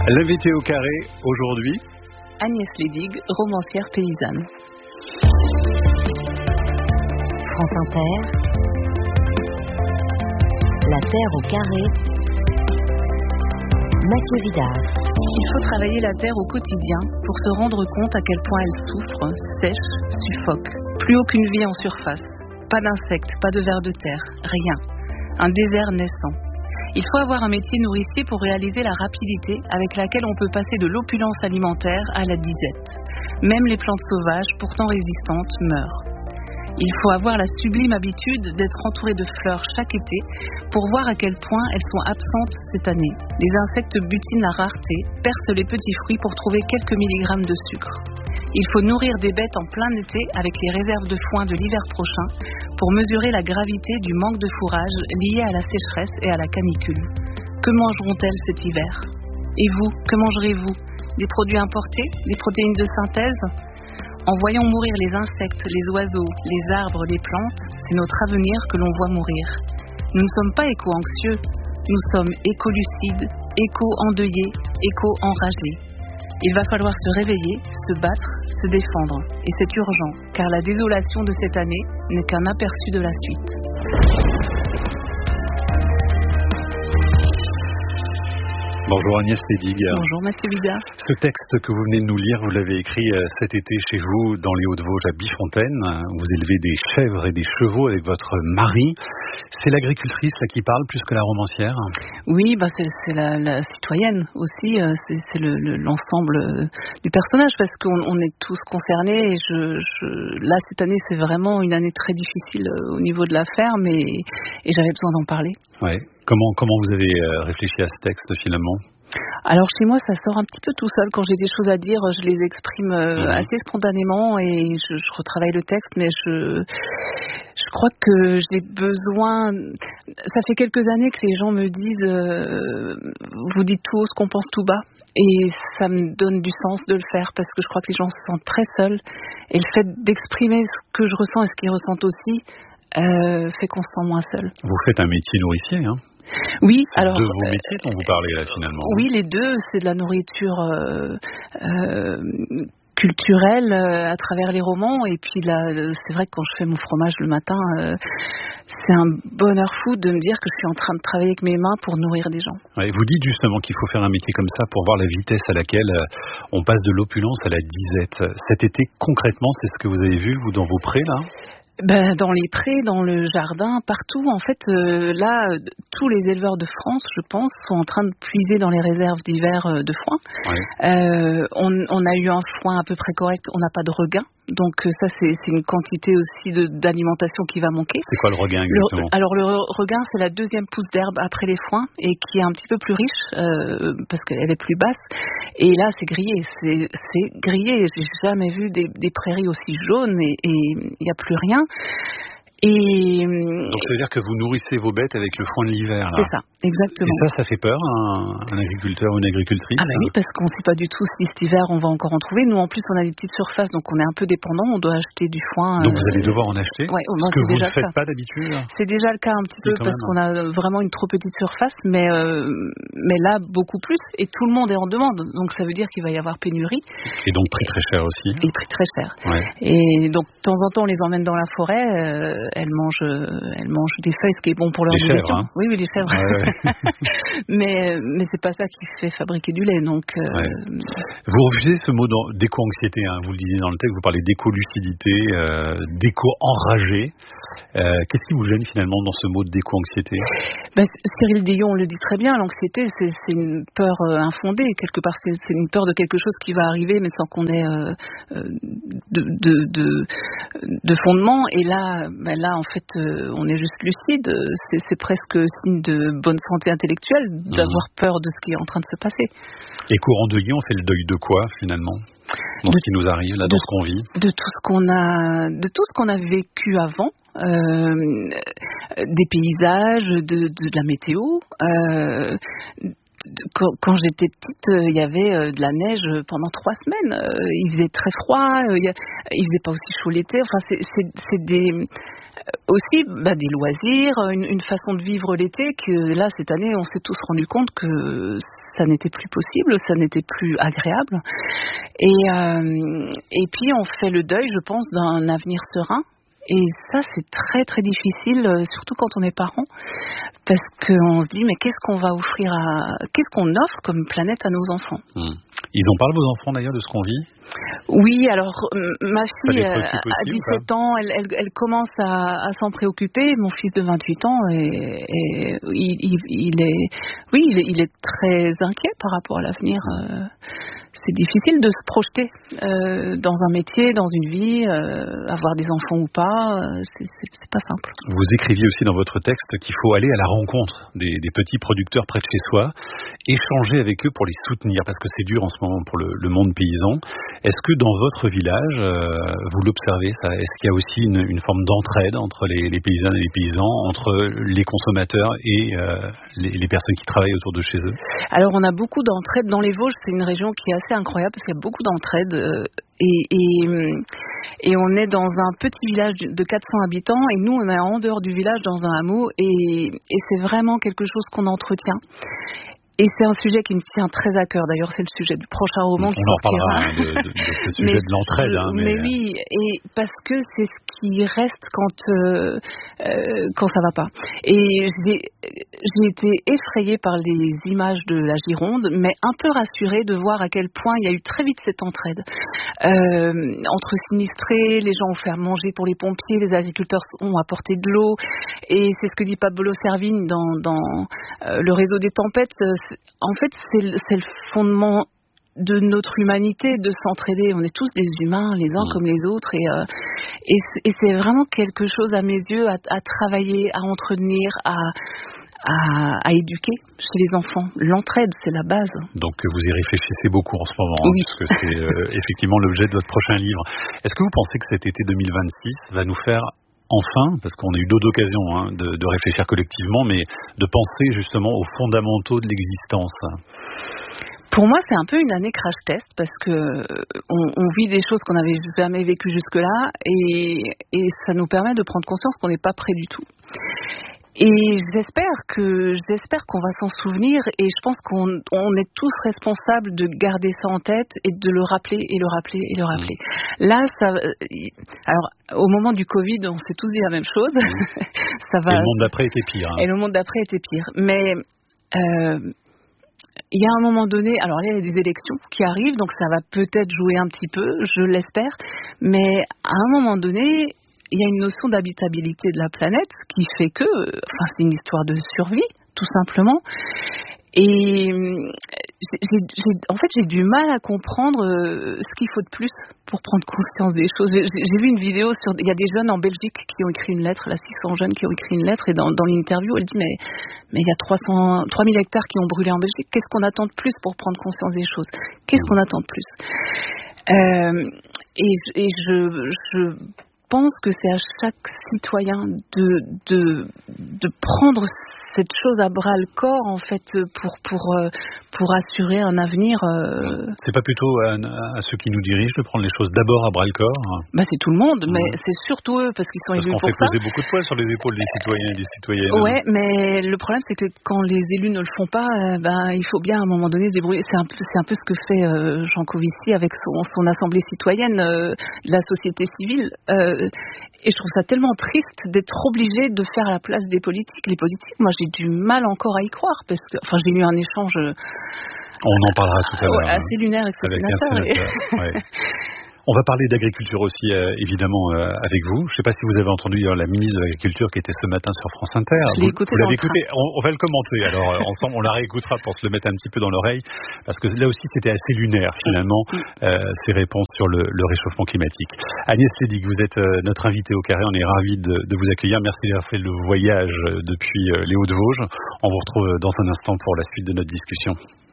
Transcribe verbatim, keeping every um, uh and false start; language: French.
L'invité au carré aujourd'hui, Agnès Ledig, romancière paysanne. France Inter, La Terre au carré, Mathieu Vidard. Il faut travailler la terre au quotidien pour se rendre compte à quel point elle souffre, sèche, suffoque. Plus aucune vie en surface, pas d'insectes, pas de vers de terre, rien. Un désert naissant. Il faut avoir un métier nourricier pour réaliser la rapidité avec laquelle on peut passer de l'opulence alimentaire à la disette. Même les plantes sauvages, pourtant résistantes, meurent. Il faut avoir la sublime habitude d'être entouré de fleurs chaque été pour voir à quel point elles sont absentes cette année. Les insectes butinent la rareté, percent les petits fruits pour trouver quelques milligrammes de sucre. Il faut nourrir des bêtes en plein été avec les réserves de foin de l'hiver prochain pour mesurer la gravité du manque de fourrage lié à la sécheresse et à la canicule. Que mangeront-elles cet hiver? Et vous, que mangerez-vous? Des produits importés? Des protéines de synthèse? En voyant mourir les insectes, les oiseaux, les arbres, les plantes, c'est notre avenir que l'on voit mourir. Nous ne sommes pas éco-anxieux, nous sommes éco-lucides, éco-endeuillés, éco-enragés. Il va falloir se réveiller, se battre, se défendre. Et c'est urgent, car la désolation de cette année n'est qu'un aperçu de la suite. Bonjour Agnès Ledig. Bonjour Mathieu Vidard. Ce texte que vous venez de nous lire, vous l'avez écrit cet été chez vous dans les Hauts-de-Vosges à Bifontaine. Vous élevez des chèvres et des chevaux avec votre mari. C'est l'agricultrice là, qui parle plus que la romancière? Oui, bah c'est, c'est la, la citoyenne aussi. C'est, c'est le, le, l'ensemble du personnage parce qu'on on est tous concernés. Et je, je, là, cette année, c'est vraiment une année très difficile au niveau de la ferme et, et j'avais besoin d'en parler. Ouais. Comment, comment vous avez réfléchi à ce texte finalement? Alors chez moi, ça sort un petit peu tout seul. Quand j'ai des choses à dire, je les exprime mmh. assez spontanément et je, je retravaille le texte. Mais je, je crois que j'ai besoin... Ça fait quelques années que les gens me disent euh, « Vous dites tout haut ce qu'on pense tout bas ». Et ça me donne du sens de le faire parce que je crois que les gens se sentent très seuls. Et le fait d'exprimer ce que je ressens et ce qu'ils ressentent aussi euh, fait qu'on se sent moins seul. Vous faites un métier nourricier, hein? Oui, c'est alors. De vos métiers dont vous parlez là finalement. Oui, les deux, c'est de la nourriture euh, euh, culturelle euh, à travers les romans. Et puis là, c'est vrai que quand je fais mon fromage le matin, euh, c'est un bonheur fou de me dire que je suis en train de travailler avec mes mains pour nourrir des gens. Ouais, vous dites justement qu'il faut faire un métier comme ça pour voir la vitesse à laquelle on passe de l'opulence à la disette. Cet été, concrètement, c'est ce que vous avez vu, vous, dans vos prés là? Ben, dans les prés, dans le jardin, partout. En fait, euh, là, tous les éleveurs de France, je pense, sont en train de puiser dans les réserves d'hiver euh, de foin. Ouais. Euh, on, on a eu un foin à peu près correct. On n'a pas de regain. Donc ça, c'est, c'est une quantité aussi de, d'alimentation qui va manquer. C'est quoi le regain exactement? le, Alors le regain, c'est la deuxième pousse d'herbe après les foins et qui est un petit peu plus riche euh, parce qu'elle est plus basse. Et là, c'est grillé. C'est, c'est grillé. J'ai jamais vu des, des prairies aussi jaunes et il n'y a plus rien. Et donc ça veut dire que vous nourrissez vos bêtes avec le foin de l'hiver là. C'est ça, exactement. Et ça, ça fait peur un, un agriculteur ou une agricultrice? Ah ben oui, parce qu'on ne sait pas du tout si cet hiver on va encore en trouver. Nous en plus on a des petites surfaces, donc on est un peu dépendant. On doit acheter du foin. Donc euh... vous allez devoir en acheter? Ouais, ce que vous ne faites pas d'habitude? C'est déjà le cas un petit peu parce même. qu'on a vraiment une trop petite surface, mais euh, mais là beaucoup plus. Et tout le monde est en demande, donc ça veut dire qu'il va y avoir pénurie. Et donc prix très cher aussi. Et prix très cher. Ouais. Et donc de temps en temps on les emmène dans la forêt. Euh, elles mangent. Elles mangent des feuilles, ce qui est bon pour leur digestion. Hein. Oui, oui, les chèvres. Ouais, ouais. mais mais c'est pas ça qui fait fabriquer du lait, donc. Euh... Ouais. Vous refusez ce mot d'éco-anxiété, hein. Vous le disiez dans le texte. Vous parlez d'éco-lucidité, euh, d'éco-enragé. Euh, qu'est-ce qui vous gêne finalement dans ce mot d'éco-anxiété? Ben, Cyril Dion le dit très bien. L'anxiété, c'est, c'est une peur euh, infondée quelque part. C'est, c'est une peur de quelque chose qui va arriver, mais sans qu'on ait euh, de, de, de, de fondement. Et là, ben là, en fait. Euh, on est juste lucide, c'est, c'est presque signe de bonne santé intellectuelle d'avoir mmh. peur de ce qui est en train de se passer. Et courant deuil, on fait le deuil de quoi finalement dans de, ce qui nous arrive, là, dans de, ce qu'on vit? De tout ce qu'on a, de tout ce qu'on a vécu avant, euh, des paysages, de, de, de la météo, euh, quand, quand j'étais petite, il y avait de la neige pendant trois semaines. Il faisait très froid, il faisait pas aussi chaud l'été. Enfin, c'est, c'est, c'est des aussi bah, des loisirs, une, une façon de vivre l'été que là cette année on s'est tous rendu compte que ça n'était plus possible, ça n'était plus agréable. Et euh, et puis on fait le deuil, je pense, d'un avenir serein. Et ça, c'est très très difficile, surtout quand on est parent, parce qu'on se dit mais qu'est-ce qu'on va offrir à, qu'est-ce qu'on offre comme planète à nos enfants. Mmh. Ils en parlent, vos enfants d'ailleurs, de ce qu'on vit ? Oui, alors ma fille à dix-sept ans, elle, elle, elle commence à, à s'en préoccuper. Mon fils de vingt-huit ans, et, et il, il, il est, oui, il est, il est très inquiet par rapport à l'avenir. Euh, c'est difficile de se projeter euh, dans un métier, dans une vie, euh, avoir des enfants ou pas, euh, c'est, c'est, c'est pas simple. Vous écriviez aussi dans votre texte qu'il faut aller à la rencontre des, des petits producteurs près de chez soi, échanger avec eux pour les soutenir, parce que c'est dur en ce moment pour le, le monde paysan. Est-ce que dans votre village, euh, vous l'observez ça ? Est-ce qu'il y a aussi une, une forme d'entraide entre les, les paysannes et les paysans, entre les consommateurs et euh, les, les personnes qui travaillent autour de chez eux ? Alors on a beaucoup d'entraide dans les Vosges, c'est une région qui est assez incroyable parce qu'il y a beaucoup d'entraide euh, et, et, et on est dans un petit village de quatre cents habitants et nous on est en dehors du village dans un hameau et, et c'est vraiment quelque chose qu'on entretient. Et c'est un sujet qui me tient très à cœur. D'ailleurs, c'est le sujet du prochain roman qui sortira. On en parlera hein, de, de, de ce sujet mais, de l'entraide. Hein, mais... mais oui, et parce que c'est ce qui reste quand euh, euh, quand ça va pas. Et j'ai, j'ai été effrayée par les images de la Gironde, mais un peu rassurée de voir à quel point il y a eu très vite cette entraide. Euh, entre sinistrés, les gens ont fait à manger pour les pompiers, les agriculteurs ont apporté de l'eau. Et c'est ce que dit Pablo Servigne dans, dans euh, le réseau des tempêtes. En fait, c'est le, c'est le fondement de notre humanité de s'entraider. On est tous des humains, les uns mmh. comme les autres, et, euh, et, et c'est vraiment quelque chose à mes yeux à, à travailler, à entretenir, à, à, à éduquer chez les enfants. L'entraide, c'est la base. Donc vous y réfléchissez beaucoup en ce moment, hein, oui. puisque c'est euh, effectivement l'objet de votre prochain livre. Est-ce que vous pensez que cet été deux mille vingt-six va nous faire enfin, parce qu'on a eu d'autres occasions hein, de, de réfléchir collectivement, mais de penser justement aux fondamentaux de l'existence? Pour moi, c'est un peu une année crash test parce que on, on vit des choses qu'on n'avait jamais vécues jusque-là et, et ça nous permet de prendre conscience qu'on n'est pas prêt du tout. Et j'espère que j'espère qu'on va s'en souvenir et je pense qu'on on est tous responsables de garder ça en tête et de le rappeler et le rappeler et le rappeler. Mmh. Là, ça, alors au moment du Covid, on s'est tous dit la même chose. Mmh. ça va. Et le monde d'après était pire. Hein. Et le monde d'après était pire. Mais euh, il y a un moment donné, alors là il y a des élections qui arrivent, donc ça va peut-être jouer un petit peu, je l'espère. Mais à un moment donné, il y a une notion d'habitabilité de la planète qui fait que, enfin, c'est une histoire de survie, tout simplement. Et j'ai, j'ai, en fait, j'ai du mal à comprendre ce qu'il faut de plus pour prendre conscience des choses. J'ai, j'ai vu une vidéo sur, il y a des jeunes en Belgique qui ont écrit une lettre, là, six cents jeunes qui ont écrit une lettre, et dans, dans l'interview, elle dit mais, mais il y a trois cents, trois mille hectares qui ont brûlé en Belgique. Qu'est-ce qu'on attend de plus pour prendre conscience des choses? Qu'est-ce qu'on attend de plus? Euh, et, et je, je pense que c'est à chaque citoyen de, de, de prendre cette chose à bras le corps en fait pour, pour, pour assurer un avenir. Euh... C'est pas plutôt à, à ceux qui nous dirigent de prendre les choses d'abord à bras le corps? Bah c'est tout le monde, mmh. mais c'est surtout eux parce qu'ils sont parce élus pour ça. Parce qu'on fait peser beaucoup de poids sur les épaules des citoyens et des citoyennes. Ouais, mais le problème c'est que quand les élus ne le font pas, euh, ben il faut bien à un moment donné se débrouiller. C'est un peu, c'est un peu ce que fait euh, Jean Covici avec son, son assemblée citoyenne, euh, la société civile. Euh, Et je trouve ça tellement triste d'être obligé de faire à la place des politiques. Les politiques, moi, j'ai du mal encore à y croire parce que, enfin, j'ai eu un échange. On en parlera tout à l'heure. Ouais, assez lunaire avec ce sénateur. Et... Ouais. On va parler d'agriculture aussi, euh, évidemment, euh, avec vous. Je ne sais pas si vous avez entendu hier la ministre de l'Agriculture qui était ce matin sur France Inter. Je l'ai écouté. Vous l'avez écouté. On, on va le commenter. Alors, euh, ensemble, on la réécoutera pour se le mettre un petit peu dans l'oreille. Parce que là aussi, c'était assez lunaire, finalement, euh, ces réponses sur le, le réchauffement climatique. Agnès Lédig, vous êtes euh, notre invitée au Carré. On est ravis de, de vous accueillir. Merci d'avoir fait le voyage depuis euh, les Hauts-de-Vosges. On vous retrouve dans un instant pour la suite de notre discussion.